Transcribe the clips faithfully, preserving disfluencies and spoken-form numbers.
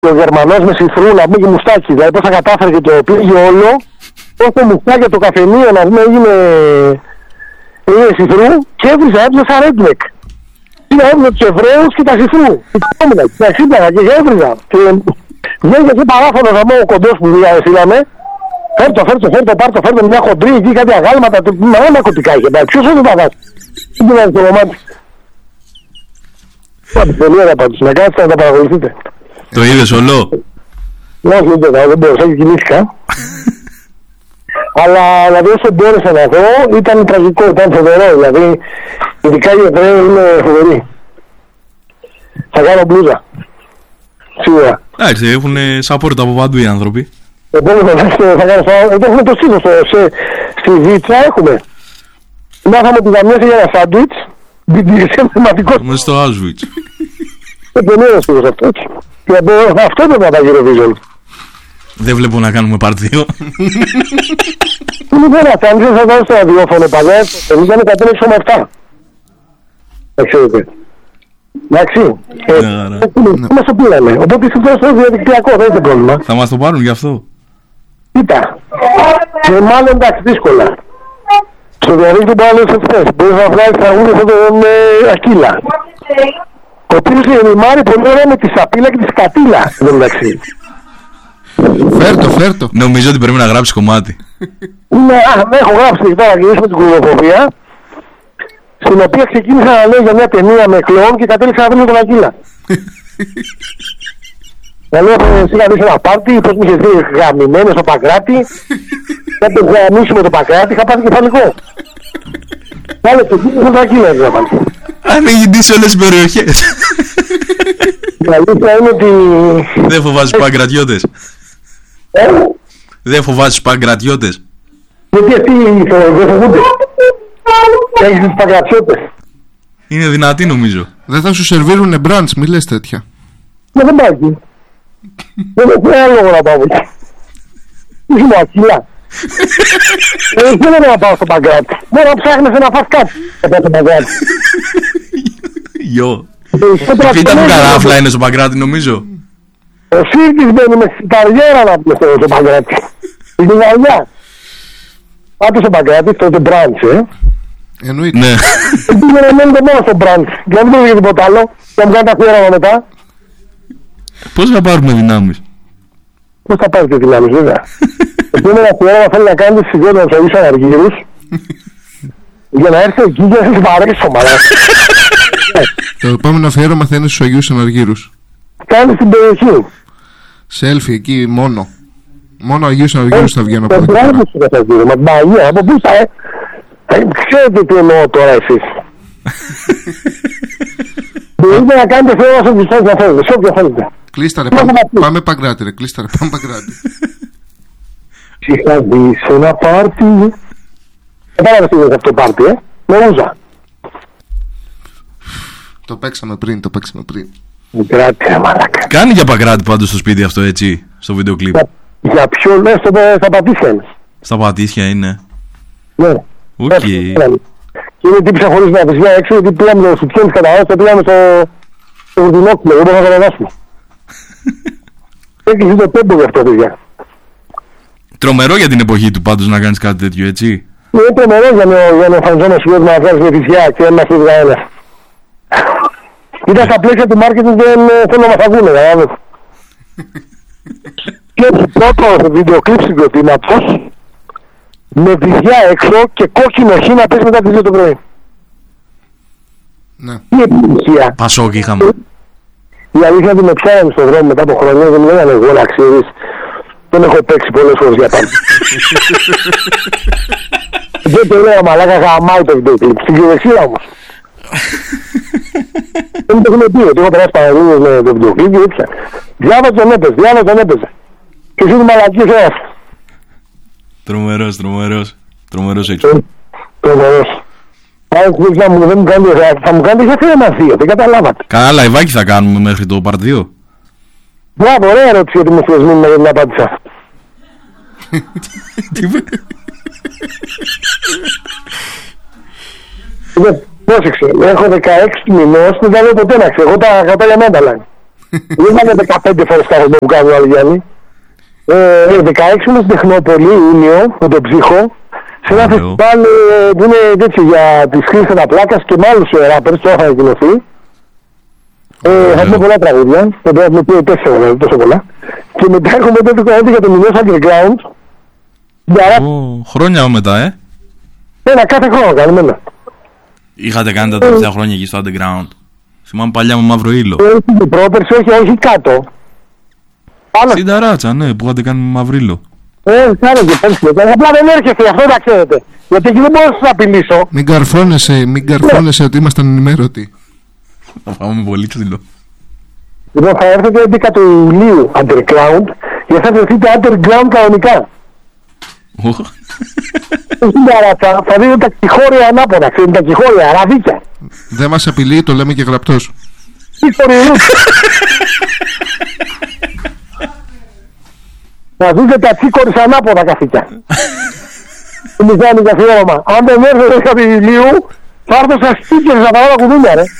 Και ο Γερμανός με Σιφρού να μπει και μουστάκι. Δηλαδή πώς θα κατάφερε και το πήγε όλο. Πώς το μουστάκι το καφενείο να πούμε έγινε, έγινε Σιφρού και έβριζα έβριζα ρέντνεκ. Πήγα έβριζα τους Εβραίους και τα Σιφρού. Και τα εξήπλαγα και έβριζα. Και βγαίνει και παράφωνο γαμό ο κοντός που στείλαμε. Φέρτο, φέρτο, φέρτο, πάρτο, φέρτο μια χοντρή εκεί, κάτι αγάλματα. Μα ένα κωτικά είχε πάει. Ποιος δεν τα βάζει. Τι γίνεται το κομμάτι. Πάτε πολύ ωραία πάντως. Να κάτσετε να τα παρακολουθείτε. Το είδες όλο? Όχι, δεν το δεν μπόρεσα και κοιμήθηκα. Αλλά δηλαδή όσο μπόρεσα να δω ήταν τραγικό, ήταν φοβερό. Δηλαδή ειδικά οι Εβραίοι είναι φοβεροί. Θα κάνω μπλούζα. Σίγουρα. Εντάξει, έχουν support από παντού οι άνθρωποι. Επόμενο θα κάνω σαν... Έχουμε το σύντος στη Βίτσα έχουμε. Μάθαμε ότι δαμιέσαι για ένα σάντουιτς. Διδύγεσαι θεματικός. Είμαι στο Auschwitz. Δεν είναι ο σύντος αυτό. Αυτό πρέπει να τα Eurovision. Δεν βλέπω να κάνουμε part δύο. Είναι πέρα, αν δεν θα δώσει το ραδιόφωνο παλιά, εμείς ήταν εκατόν έξι κόμμα επτά. Θα ξέρετε. Εντάξει. Μας το πήραμε. Οπότε συμφέρω στο διαδικτυακό, δεν είναι πρόβλημα. Θα μας το πάρουν γι' αυτό. Κοίτα. Και μάλλον εντάξει δύσκολα. Στο διαδίκτυο μπορεί να λες ευθές. Μπορείς να βγάλεις τραγούδια από τον Ακύλα. Ο οποίος ρημάρει πολύ ωραία με τη σαπίλα και τη σκατήλα. Δεν εντάξει. Φέρτο, φέρτο. Νομίζω ότι πρέπει να γράψεις κομμάτι. Ναι, α, έχω γράψει και τώρα γυρίσουμε την κουρδοφοβία. Στην οποία ξεκίνησα να λέω για μια ταινία με κλόν και κατέληξα να βρω τον Ακύλα. Να λέω εσύ να δεις ένα πάρτι, πως μου είχες δει γαμημένες στο Παγκράτη. Να το γαμίσουμε το Παγκράτη, είχα πάθει κεφαλικό. Κάλε το κίνητο τον Ακύλα έτσι να πάλι. Ανοίγει ντύς σε όλες τις περιοχές. Η αλήθεια είναι ότι... Δεν φοβάσαι τους παγκρατιώτες. Ε? Δεν φοβάσαι τους παγκρατιώτες. Γιατί αυτοί δεν φοβούνται. Έχεις τους παγκρατιώτες. Είναι δυνατή νομίζω. Δεν θα σου σερβίρουνε μπραντς, μη λες τέτοια. Μα δεν πάω εκεί. Δεν έχω ένα λόγο να πάω εκεί. Είσαι μου Ακύλα. Δεν θέλω να πάω στο Παγκράτη. Μπορεί να ψάχνεις να φας κάτι. Θα πάω στο Παγκράτη. Γιο. Η πίτα του καράφλα είναι στο Παγκράτη νομίζω. Ο Σύρκης μπαίνει με καριέρα να πούμε στο Παγκράτη. Η γυναιά. Πάτε στο Παγκράτη, τότε μπραντς, ε. Εννοείται. Ναι. Πήγαινε μένετε μόνο στο μπραντς. Για να μην το για τίποτα άλλο. Για να μου κάνετε αφιέρωμα μετά. Πώς θα πάρουμε δυνάμεις. Πώς θα πάρετε δυνάμεις, βέβαια. Επόμενο αφιέρωμα θέλει να κάνετε συγκέντρωση να τους Αργύρους. Για να έρθει εκεί και να σας παρέσει σωμαρά. Το επόμενο αφιέρωμα θα είναι στους Αγίους Αναργύρους. Κάνει στην περιοχή. Σέλφι εκεί μόνο. Μόνο Αγίους Αναργύρους θα βγαίνω από εδώ. Δεν θα βγαίνω από εδώ. Μα την Αγία, από πού θα... Ξέρετε τι εννοώ τώρα εσείς. Μπορείτε να κάνετε αφιέρωμα σε πιστός να θέλετε. Σε όποιο θέλετε. Κλείσταρε, πάμε, πάμε Παγκράτη ρε. Κλείσταρε, πάμε Παγκράτη. Είχα δει σε ένα πάρτι. Δεν πάνε να στείλω σε αυτό το πάρτι, ε. Με ούζα. Το παίξαμε πριν, το παίξαμε πριν. Μικράτια μαλάκα. Κάνει για Παγκράτη πάντως στο σπίτι αυτό έτσι, στο βίντεο κλιπ. Για, για ποιο λες στα πατήσια είναι. Στα πατήσια είναι. Ναι. Οκ. Okay. Και είναι τύψα χωρίς να πεις μια έξω, γιατί πήγαμε το σουτιόνις κατά όσο, πήγαμε στο, στο Βουρδινόκουλο, δεν μπορούμε να κατεβάσουμε. Έκλεισε το τέμπο γι' αυτό, παιδιά. Τρομερό για την εποχή του πάντως να κάνεις κάτι τέτοιο, έτσι. Είναι τρομερό για να εμφανιζόμαστε σχεδόν να βγάζεις με φυσιά και ένα φύγα ένα. Ήταν στα πλαίσια του μάρκετινγκ και θέλω να μας ακούνε, δηλαδή. Και πρώτο βίντεο κλιπ συγκροτήματος με βυζιά έξω και κόκκινο χ να πέσει μετά τις δύο το πρωί. Ναι. Τι επιτυχία. Πασόκ είχαμε. Η αλήθεια είναι ότι με πιάνανε στον δρόμο μετά από χρόνια, δεν μου λέγανε εγώ να ξέρεις. Δεν έχω παίξει πολλές φορές για πάντα. Δεν το λέω μαλάκα, γαμάει το βίντεο κλιπ. Στην κυριολεξία όμως. Δεν μου το έχουν πει ότι έχω περάσει παραδείγμες με το βίντεο κλιπ και ήξερα. Διάβαζε τον έπαιζε, διάβαζε τον έπαιζε. Και εσύ τη μαλακή ζωάς. Τρομερός, τρομερός. Τρομερός έξω. Τρομερός. Αν δεν μου κάνετε, θα μου κάνετε για θέμα δύο, δεν καταλάβατε. Καλά λαϊβάκι θα κάνουμε μέχρι το part δύο. Μπράβο, ωραία ερώτηση γιατί μου θες μήνυμα για την απάντησα. Τι είπε. Πρόσεξε, έχω δεκαέξι μηνός, δεν τα λέω ποτέ να ξέρω, εγώ τα κρατάω για μένα λένε. Δεν ήταν δεκαπέντε φορές κάθε που κάνει ο Αλγιάννη. δεκαέξι είναι στην Τεχνόπολη, Ιούνιο, με τον Ψύχο. Σε ένα φεστιβάλ που είναι τέτοιο για τις χρήσεις αναπλάκας και με άλλους ράπερς, το είχα εκδηλωθεί. Θα πούμε πολλά τραγούδια, θα πρέπει να πούμε τέσσερα, τόσο πολλά. Και μετά έχουμε το κομμάτι για το Μηνιός Underground. Χρόνια μετά, ε. Ένα, κάθε χρόνο κάνουμε ένα. Είχατε κάνει τα τελευταία χρόνια εκεί στο Underground? Θυμάμαι παλιά με μαύρο ήλιο. Όχι, πρόπερση, όχι, όχι κάτω. Στην ταράτσα, ναι, που είχατε κάνει με μαύρο ήλιο. Ε, κάνετε πέρσι. Απλά δεν έρχεστε, αυτό να ξέρετε. Γιατί εκεί δεν μπορώ να σας απειλήσω. Μην καρφώνεσαι, μην καρφώνεσαι ότι ήμασταν ενημέρωτοι. Θα πάμε πολύ ξύλο. Λοιπόν, θα έρθετε έντεκα του Ιουλίου Underground και θα βρεθείτε Underground κανονικά. Στην ταράτσα θα δείτε τα κυχώρια ανάποδα, ξέρετε, τα κυχώρια, αραβίκια. Δεν μας απειλεί, το λέμε και γραπτός. Να δείτε τα τσίκορις ανάποδα καθήκια. Μη κάνει καθιέρωμα. Αν δεν έρθετε έντεκα του Ιουλίου, θα έρθω στα στίκερες να παρά τα κουδούνια, ρε.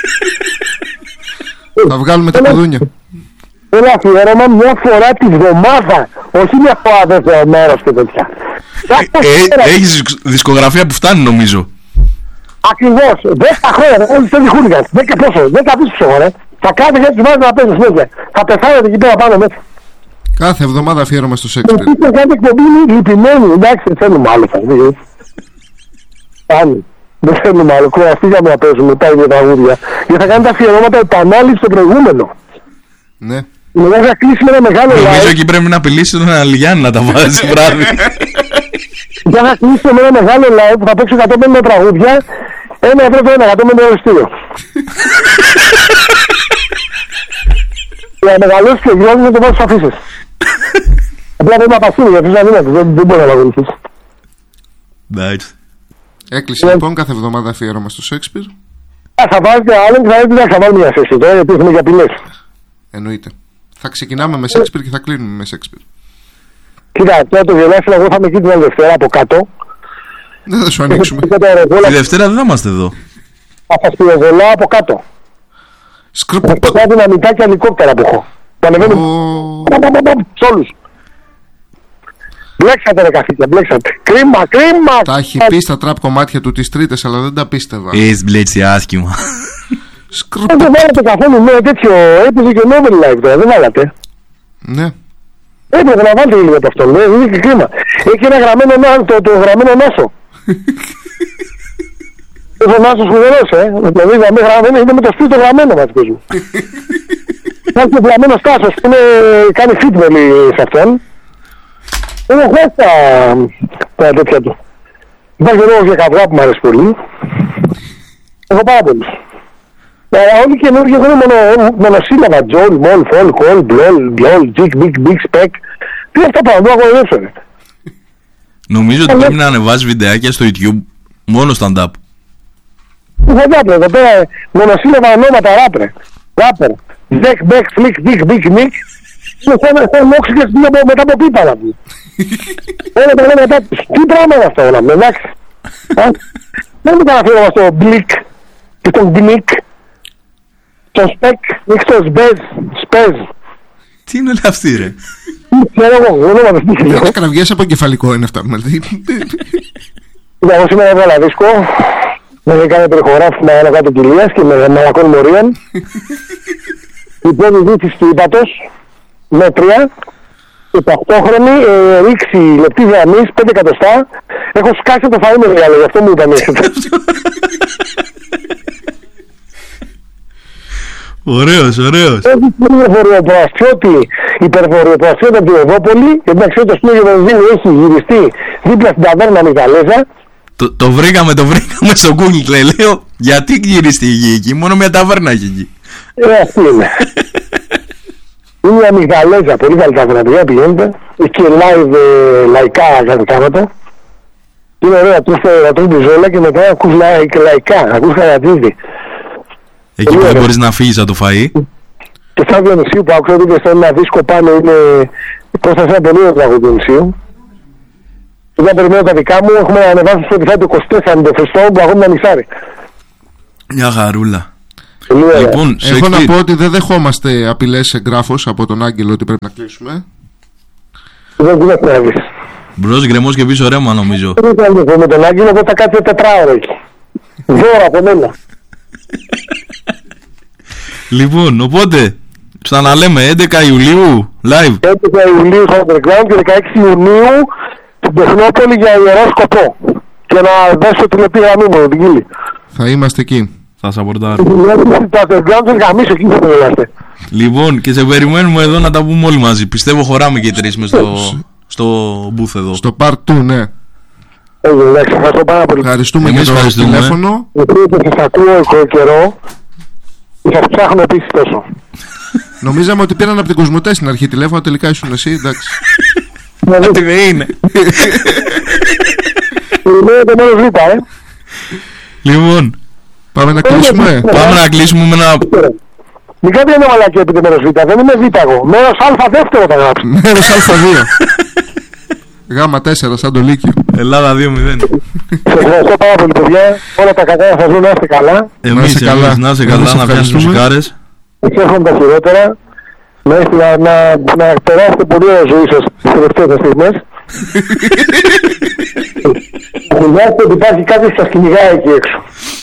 Θα βγάλουμε τα κουδούνια. Ένα αφιέρωμα μια φορά τη βδομάδα, όχι μια φορά δεύτερο μέρος και τέτοια. Έχεις δισκογραφία που φτάνει, νομίζω. Ακριβώς, δέκα χρόνια, όλοι στέλνει χούλιγκαν. Δέκα πόσο, δέκα πίσω, ρε. Θα κάνετε γιατί τους βάζετε να παίζουν συνέχεια. Θα πεθάνετε εκεί πέρα πάνω μέσα. Κάθε εβδομάδα αφιέρωμα στο Shakespeare. Εσείς θα κάνετε εκπομπή λυπημένοι, εντάξει, δεν θέλουμε άλλο θα δει. Πάλι, δεν θέλουμε άλλο, κουραστήκαμε να παίζουμε τα ίδια τραγούδια. Γιατί θα κάνετε αφιερώματα επανάληψη στο προηγούμενο. Ναι. Μετά θα κλείσει με ένα μεγάλο live. Νομίζω εκεί πρέπει να απειλήσει τον Αλγιάννη να τα βάζει βράδυ. Και θα κλείσει με ένα μεγάλο live που θα παίξει εκατόν πενήντα τραγούδια. Ένα ευρώ το ένα, εκατόν πενήντα ευρώ στήριο. Για να μεγαλώσει και γιώνει να το βάλει στις αφήσεις. Απλά πρέπει να πασίνει γιατί είναι αδύνατο, δεν μπορεί να λαγωνηθείς. Εντάξει. Έκλεισε λοιπόν κάθε εβδομάδα αφιέρωμα στο Shakespeare. Θα βάζετε άλλον και θα δείτε να βάλει μια θέση τώρα γιατί έχουμε για απειλές. Εννοείται. Θα ξεκινάμε με Shakespeare και θα κλείνουμε με Shakespeare. Κοίτα, τώρα το γελάσιο εγώ θα είμαι εκεί την άλλη Δευτέρα από κάτω. Δεν θα σου ανοίξουμε. Τη Δευτέρα δεν θα είμαστε εδώ. Θα σας πυροβολάω από κάτω. Σκρουπ. Θα πετάω δυναμικά και ελικόπτερα που έχω. Θα ανεβαίνουν σ' όλους. Μπλέξατε ρε καθήκια, μπλέξατε. Κρίμα, κρίμα. Τα έχει πει στα τραπ κομμάτια του τις Τρίτες, αλλά δεν τα πίστευα. Έχεις μπλέξει άσχημα. Σκρουπ. Δεν βάλατε καθόλου με τέτοιο, έπαιζε και νόμιλ live τώρα, δεν βάλατε. Ναι. Έπρεπε να βάλετε λίγο από αυτό, ναι, είναι και κρίμα. Έχει ένα γραμμένο, το, το γραμμένο Νάσο. Έχει ο Νάσος σπουδερός, ε. Δηλαδή, γραμμένο, είναι με το σπίτι το γραμμένο μας, πες μου. Υπάρχει το γραμμένο Στάσος, που είναι, κάνει φίτμελι σε αυτόν. Είναι χέστα τα τέτοια του. Υπάρχει λόγος για καυγά που μου αρέσει πολύ. Έχω πάρα πολύ. Αλλά όλοι οι καινούργιοι έχουν μονοσύλλαβα. Τζόλ, μόλ, φόλ, κόλ, μπλόλ, μπλόλ, τζικ, μπικ, μπικ, σπεκ. Τι αυτά πράγματα που αγορεύσω, ρε. Νομίζω ότι πρέπει να ανεβάζει βιντεάκια στο YouTube μόνο stand-up. Δεν θα εδώ πέρα μονοσύλλαβα ονόματα ράπρε. Ράπερ. Δεκ, μπεκ, φλικ, δικ, μπικ, νικ. Είναι σαν μόξικες μετά από πίπαλα του. Όλα τα λέμε μετά. Τι πράγμα είναι αυτό όλα, εντάξει. Δεν μου καταφέρω στο μπλικ και στον γκνικ. Το σπεκ, ή στο σμπέζ, σπέζ. Τι είναι όλα αυτή ρε. Ξέρω εγώ, δεν όνομα δεν τύχει λίγο. Κραυγές από κεφαλικό είναι αυτά. Εγώ σήμερα έβγαλα δίσκο. Με έκανε περιχωράφημα ένα κάτω κοιλίας και με μαλακών μορίων. Η πρώτη δίθυση του ύπατος, μέτρια. Και ταυτόχρονη ε, ρήξη λεπτή γραμμής, πέντε εκατοστά. Έχω σκάσει το φαΐ με μεγάλο, γι' αυτό μου είπαν έτσι. Ωραίος, ωραίος. Έχει υπερβοριοπροαστιώτη, υπερβοριοπροαστιώτη από την Ευρώπολη, και εντάξει το σπίτι βενζίνη έχει γυριστεί δίπλα στην ταβέρνα Μιγαλέζα. Το, το βρήκαμε, το βρήκαμε στο Google, λέει, λέω, γιατί γυριστεί η γη εκεί, μόνο μια ταβέρνα έχει εκεί. Ε, αυτή είναι. Είναι μια Μιγαλέζα, πολύ καλή ταβέρνα, παιδιά, πηγαίνετε. Έχει και live ε, λαϊκά κάτι κάνετε. Είναι ωραία, να τρως μπουζόλα και μετά ακούς λαϊκά, ακούς χαρατζίδι. Εκεί που δεν μπορείς να φύγεις από το φαΐ. Και σαν Διονυσίου που άκουσα ότι στο ένα δίσκο πάνω είναι προς ένα πολύ ωραίο τραγούδι Διονυσίου. Όταν περιμένω τα δικά μου έχουμε ανεβάσει στο Spotify το είκοσι τέσσερα με το Χριστό που αγώνει να μισάρει. Μια χαρούλα. Λοιπόν, έχω να πω ότι δεν δεχόμαστε απειλές εγγράφος από τον Άγγελο ότι πρέπει να κλείσουμε. Δεν δουλεύει. Μπρος γκρεμός και πίσω ρέμα νομίζω. Δεν θα με τον Άγγελο, δεν θα κάτσει τετράωρο εκεί. Δώρα από μένα. Λοιπόν, οπότε, στα να λέμε έντεκα Ιουλίου, live. έντεκα Ιουλίου στο Underground και δεκαέξι Ιουνίου στην Τεχνόπολη για ιερό σκοπό. Και να δώσω την επίγραμμή μου, την κύλη. Θα είμαστε εκεί. Θα σαπορτάρω. Το Underground δεν γαμίσω, εκεί θα το μιλάστε. Λοιπόν, και σε περιμένουμε εδώ να τα πούμε όλοι μαζί. Πιστεύω χωράμε και οι τρεις μες στο, στο booth εδώ. Στο part two, ναι. Εντάξει, ευχαριστώ πάρα πολύ. Ευχαριστούμε Εμείς για το ευχαριστούμε. τηλέφωνο. Γιατί σας ακούω καιρό και σας ψάχνω επίσης τόσο. Νομίζαμε ότι πήραν από την Κοσμοτέ στην αρχή τηλέφωνο, τελικά ήσουν εσύ, εντάξει. Τι δεν είναι. Είναι το μέρος Β, ε. Λοιπόν, Πάμε να κλείσουμε. πάμε να κλείσουμε με ένα... Μην κάνετε μια μαλακία επί το μέρος Β, δεν είμαι Β εγώ. Μέρος Α δεύτερο θα γράψω. Μέρος Α2. Γάμα τέσσερα σαν το Λύκειο. Ελλάδα δύο μηδέν. Σας ευχαριστώ πάρα πολύ παιδιά. Όλα τα κακά θα ζουν, να είστε καλά. Εμείς, καλά. εμείς, να είσαι Εμείς καλά, να πιάσεις ευχαριστούμε. μουσικάρες. Εύχομαι τα χειρότερα. Να, είστε, να, να, να περάσετε πολύ ωραία ζωή σας τις τελευταίες σας στιγμές. Να θυμάστε ότι υπάρχει κάτι που σας κυνηγάει εκεί έξω.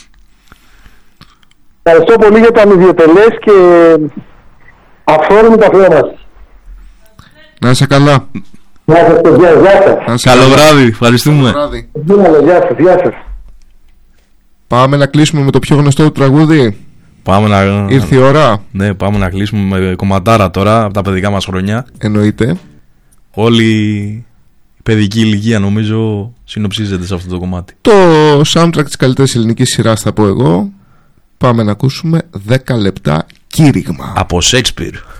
Ευχαριστώ πολύ για το αμοιδιοτελές και αφόρμητο αφιέρωμα σας. Να είσαι καλά. Να σας παιδιά, γεια σας. Να είσαι Καλό καλά. βράδυ, ευχαριστούμε. Βράδυ. Γεια σας, γεια σας. Πάμε να κλείσουμε με το πιο γνωστό του τραγούδι. Πάμε να... Ήρθε η ώρα. Ναι, πάμε να κλείσουμε με κομματάρα τώρα από τα παιδικά μας χρόνια. Εννοείται. Όλη η παιδική ηλικία νομίζω συνοψίζεται σε αυτό το κομμάτι. Το soundtrack της καλύτερης ελληνικής σειράς θα πω εγώ. Πάμε να ακούσουμε δέκα λεπτά κήρυγμα. Από Shakespeare.